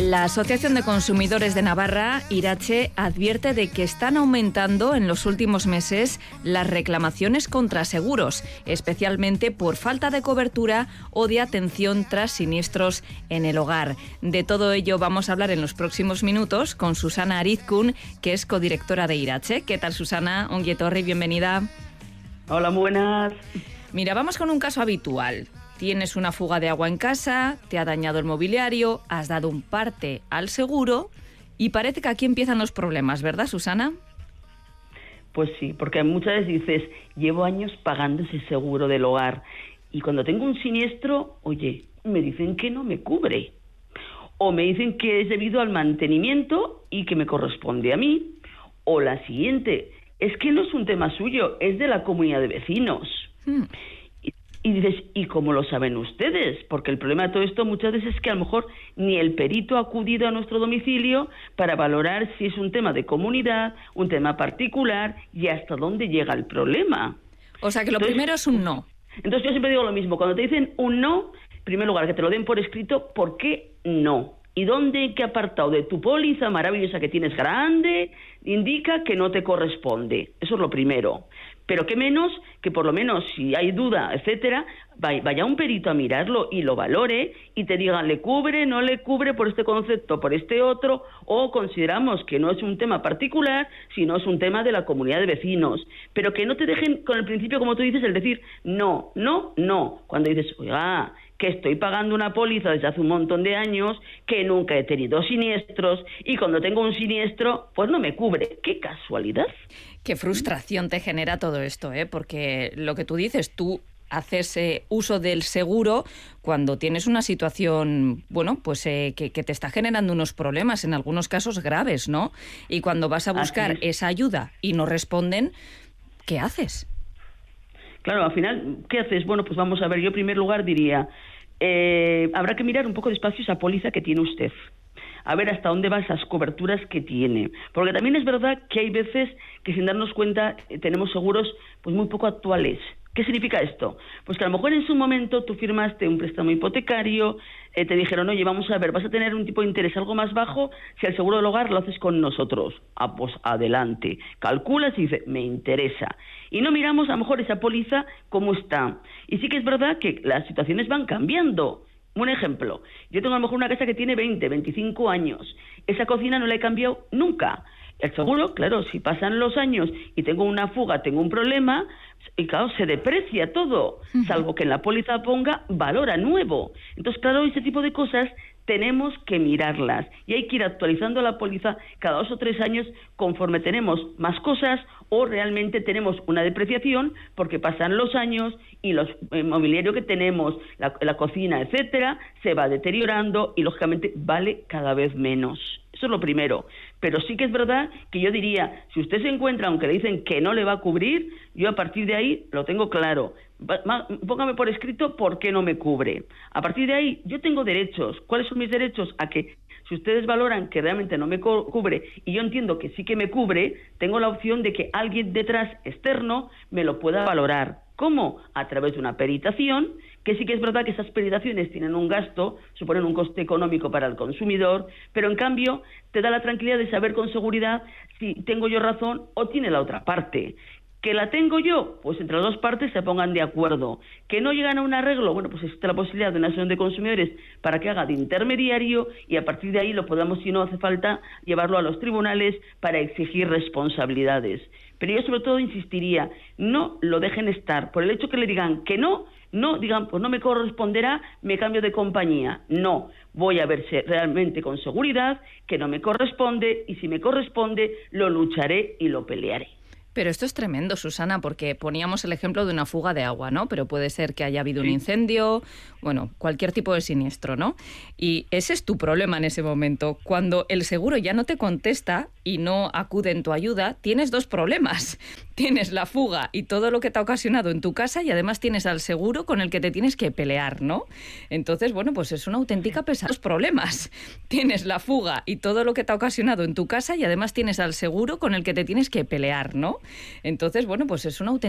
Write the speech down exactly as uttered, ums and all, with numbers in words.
La Asociación de Consumidores de Navarra, Irache, advierte de que están aumentando en los últimos meses las reclamaciones contra seguros, especialmente por falta de cobertura o de atención tras siniestros en el hogar. De todo ello vamos a hablar en los próximos minutos con Susana Arizkun, que es codirectora de Irache. ¿Qué tal, Susana? Ongi etorri, bienvenida. Hola, buenas. Mira, vamos con un caso habitual. Tienes una fuga de agua en casa, te ha dañado el mobiliario, has dado un parte al seguro y parece que aquí empiezan los problemas, ¿verdad, Susana? Pues sí, porque muchas veces dices, llevo años pagando ese seguro del hogar y cuando tengo un siniestro, oye, me dicen que no me cubre. O me dicen que es debido al mantenimiento y que me corresponde a mí. O la siguiente, es que no es un tema suyo, es de la comunidad de vecinos. Hmm. Y dices, ¿y cómo lo saben ustedes? Porque el problema de todo esto muchas veces es que a lo mejor ni el perito ha acudido a nuestro domicilio para valorar si es un tema de comunidad, un tema particular y hasta dónde llega el problema. O sea que lo entonces, primero es un no. Entonces yo siempre digo lo mismo, cuando te dicen un no, en primer lugar que te lo den por escrito, ¿por qué no? ¿Y dónde, en qué apartado de tu póliza maravillosa que tienes grande indica que no te corresponde? Eso es lo primero. Pero qué menos que por lo menos si hay duda, etcétera, vaya un perito a mirarlo y lo valore y te digan, ¿le cubre, no le cubre por este concepto, por este otro? O consideramos que no es un tema particular, sino es un tema de la comunidad de vecinos. Pero que no te dejen con el principio, como tú dices, el decir no, no, no. Cuando dices, oiga, que estoy pagando una póliza desde hace un montón de años, que nunca he tenido siniestros, y cuando tengo un siniestro, pues no me cubre. ¡Qué casualidad! Qué frustración te genera todo esto, ¿eh? Porque lo que tú dices, tú haces eh, uso del seguro cuando tienes una situación, bueno, pues eh, que, que te está generando unos problemas, en algunos casos graves, ¿no? Y cuando vas a buscar esa ayuda y no responden, ¿qué haces? Claro, al final, ¿qué haces? Bueno, pues vamos a ver, yo en primer lugar diría, eh, habrá que mirar un poco despacio esa póliza que tiene usted. A ver hasta dónde van esas coberturas que tiene. Porque también es verdad que hay veces que sin darnos cuenta eh, tenemos seguros pues muy poco actuales. ¿Qué significa esto? Pues que a lo mejor en su momento tú firmaste un préstamo hipotecario, eh, te dijeron, oye, vamos a ver, vas a tener un tipo de interés algo más bajo si el seguro del hogar lo haces con nosotros. Ah, pues adelante. Calculas y dices, me interesa. Y no miramos a lo mejor esa póliza cómo está. Y sí que es verdad que las situaciones van cambiando. Un ejemplo, yo tengo a lo mejor una casa que tiene veinte, veinticinco años. Esa cocina no la he cambiado nunca. El seguro, claro, si pasan los años y tengo una fuga, tengo un problema, y claro, se deprecia todo, salvo que en la póliza ponga valor a nuevo. Entonces, claro, ese tipo de cosas tenemos que mirarlas y hay que ir actualizando la póliza cada dos o tres años conforme tenemos más cosas o realmente tenemos una depreciación porque pasan los años y los el mobiliario que tenemos, la, la cocina, etcétera, se va deteriorando y lógicamente vale cada vez menos. Eso es lo primero. Pero sí que es verdad que yo diría, si usted se encuentra, aunque le dicen que no le va a cubrir, yo a partir de ahí lo tengo claro. Póngame por escrito por qué no me cubre. A partir de ahí, yo tengo derechos. ¿Cuáles son mis derechos? A que si ustedes valoran que realmente no me cubre y yo entiendo que sí que me cubre, tengo la opción de que alguien detrás externo me lo pueda valorar. ¿Cómo? A través de una peritación, que sí que es verdad que esas peritaciones tienen un gasto, suponen un coste económico para el consumidor, pero en cambio te da la tranquilidad de saber con seguridad si tengo yo razón o tiene la otra parte. ¿Que la tengo yo? Pues entre las dos partes se pongan de acuerdo. ¿Que no llegan a un arreglo? Bueno, pues existe la posibilidad de una asociación de consumidores para que haga de intermediario y a partir de ahí lo podamos, si no hace falta, llevarlo a los tribunales para exigir responsabilidades. Pero yo sobre todo insistiría, no lo dejen estar. Por el hecho que le digan que no, no digan, pues no me corresponderá, me cambio de compañía. No, voy a verse realmente con seguridad que no me corresponde y si me corresponde lo lucharé y lo pelearé. Pero esto es tremendo, Susana, porque poníamos el ejemplo de una fuga de agua, ¿no? Pero puede ser que haya habido sí. un incendio, bueno, cualquier tipo de siniestro, ¿no? Y ese es tu problema en ese momento. Cuando el seguro ya no te contesta y no acude en tu ayuda, tienes dos problemas. Tienes la fuga y todo lo que te ha ocasionado en tu casa y además tienes al seguro con el que te tienes que pelear, ¿no? Entonces, bueno, pues es una auténtica pesadilla. Dos problemas. Tienes la fuga y todo lo que te ha ocasionado en tu casa y además tienes al seguro con el que te tienes que pelear, ¿no? Entonces, bueno, pues es una auténtica